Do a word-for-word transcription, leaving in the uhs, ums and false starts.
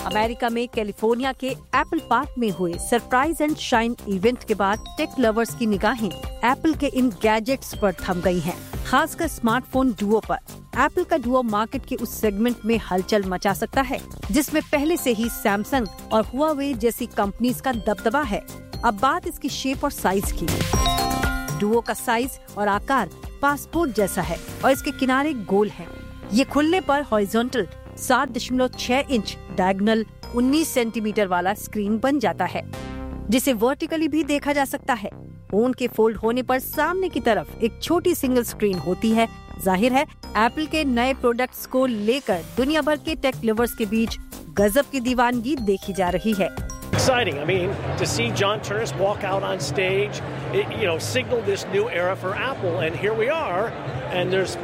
America में California के Apple park में हुए सरप्राइज एंड शाइन इवेंट के बाद टेक लवर्स की निगाहें एप्पल के इन गैजेट्स पर थम गई हैं, खासकर स्मार्टफोन डुओ पर। एप्पल का डुओ मार्केट के उस सेगमेंट में हलचल मचा सकता है जिसमें पहले से ही सैमसंग और हुआवे जैसी कंपनीज का दबदबा है। अब बात इसकी शेप और साइज की। डुओ का साइज और आकार पासपोर्ट जैसा है और इसके किनारे गोल हैं। ये खुलने पर हॉरिजॉन्टल सात दशमलव छह इंच, डायगोनल उन्नीस सेंटीमीटर वाला स्क्रीन बन जाता है, जिसे वर्टिकली भी देखा जा सकता है। फोन के फोल्ड होने पर सामने की तरफ एक छोटी सिंगल स्क्रीन होती है। जाहिर है एप्पल के नए प्रोडक्ट्स को लेकर दुनिया भर के टेक लवर्स के बीच गजब की दीवानगी देखी जा रही है। Exciting. I mean, to see John Ternus walk out on stage, it, you know, signaled this new era for Apple, and here we are, and there's